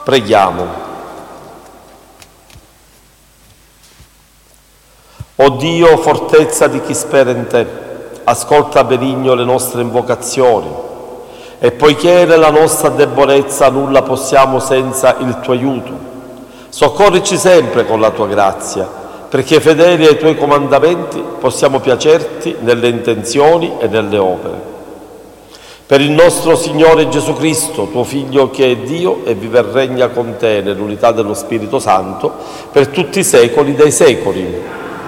Preghiamo. O Dio, fortezza di chi spera in te, ascolta benigno le nostre invocazioni e poiché nella nostra debolezza nulla possiamo senza il tuo aiuto, soccorrici sempre con la tua grazia, perché fedeli ai tuoi comandamenti possiamo piacerti nelle intenzioni e nelle opere. Per il nostro Signore Gesù Cristo, tuo Figlio che è Dio e vive e regna con te nell'unità dello Spirito Santo, per tutti i secoli dei secoli.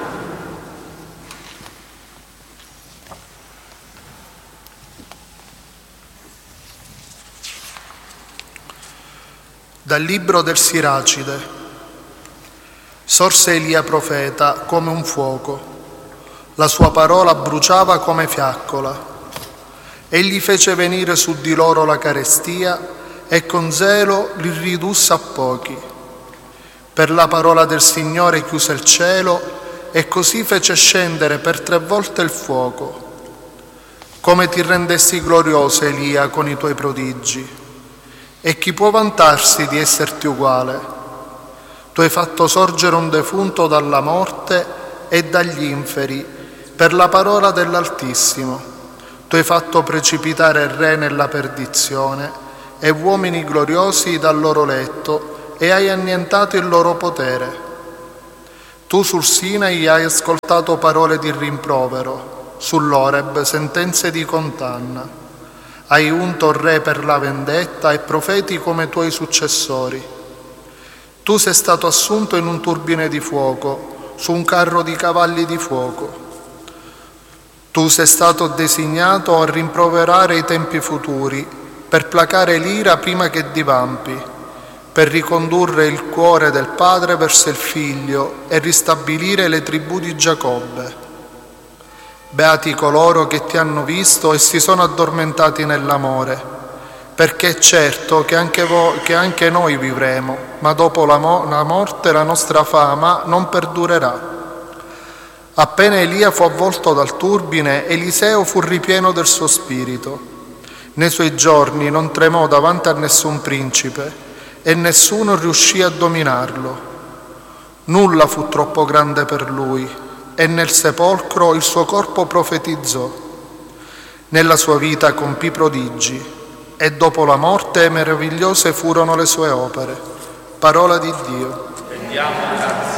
Dal libro del Siracide. Sorse Elia profeta come un fuoco, la sua parola bruciava come fiaccola. Egli fece venire su di loro la carestia e con zelo li ridusse a pochi. Per la parola del Signore chiuse il cielo e così fece scendere per 3 volte il fuoco. Come ti rendesti glorioso, Elia, con i tuoi prodigi, e chi può vantarsi di esserti uguale? Tu hai fatto sorgere un defunto dalla morte e dagli inferi per la parola dell'Altissimo. Tu hai fatto precipitare il re nella perdizione e uomini gloriosi dal loro letto e hai annientato il loro potere. Tu sul Sinai hai ascoltato parole di rimprovero, sull'Oreb sentenze di condanna. Hai unto il re per la vendetta e profeti come tuoi successori. Tu sei stato assunto in un turbine di fuoco, su un carro di cavalli di fuoco. Tu sei stato designato a rimproverare i tempi futuri, per placare l'ira prima che divampi, per ricondurre il cuore del padre verso il figlio e ristabilire le tribù di Giacobbe. Beati coloro che ti hanno visto e si sono addormentati nell'amore, perché è certo che anche noi vivremo, ma dopo la morte la nostra fama non perdurerà. Appena Elia fu avvolto dal turbine, Eliseo fu ripieno del suo spirito. Nei suoi giorni non tremò davanti a nessun principe e nessuno riuscì a dominarlo. Nulla fu troppo grande per lui e nel sepolcro il suo corpo profetizzò. Nella sua vita compì prodigi e dopo la morte meravigliose furono le sue opere. Parola di Dio. Rendiamo grazie.